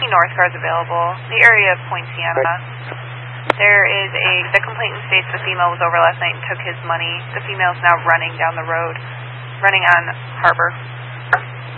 be north cars available. The area of Point Sienna. There is the complainant states the female was over last night and took his money. The female is now running down the road, running on Harbor.